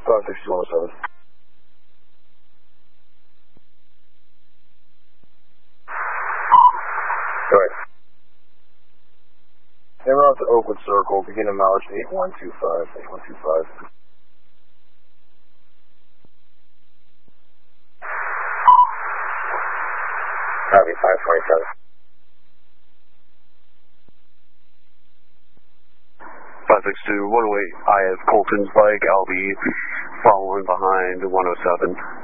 562-107. Go ahead. En route to Oakwood Circle, begin mileage 8125. Copy, 527. 562, 108, IS Colton's bike, I'll be following behind 107.